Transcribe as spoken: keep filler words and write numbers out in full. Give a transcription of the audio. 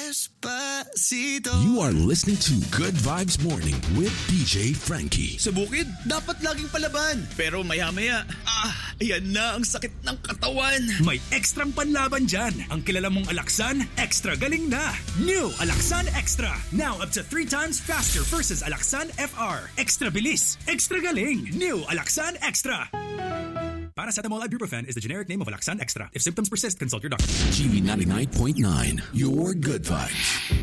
Despacito. You are listening to Good Vibes Morning with D J Frankie. Sa bukid, dapat laging palaban. Pero maya-maya, ah, ayan na ang sakit ng katawan. May ekstrang panlaban dyan. Ang kilala mong Alaxan, extra galing na. New Alaxan Extra. Now up to three times faster versus Alaxan F R. Extra bilis, extra galing. New Alaxan Extra. Paracetamol ibuprofen is the generic name of Alaxan Extra. If symptoms persist, consult your doctor. G ninety-nine point nine, your good vibes.